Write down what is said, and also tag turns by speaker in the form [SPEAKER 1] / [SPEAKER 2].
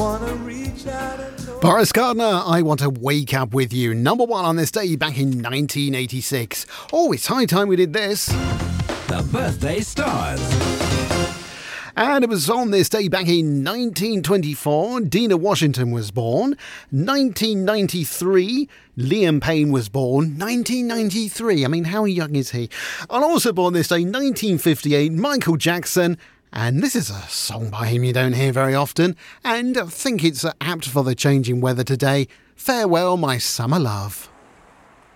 [SPEAKER 1] Boris Gardner, I Want to Wake Up With You. Number one on this day back in 1986. Oh, it's high time we did this.
[SPEAKER 2] The Birthday Stars.
[SPEAKER 1] And it was on this day back in 1924, Dina Washington was born. 1993, Liam Payne was born. 1993, I mean, how young is he? And also born this day, 1958, Michael Jackson. And this is a song by him you don't hear very often. And I think it's apt for the changing weather today. Farewell, my summer love.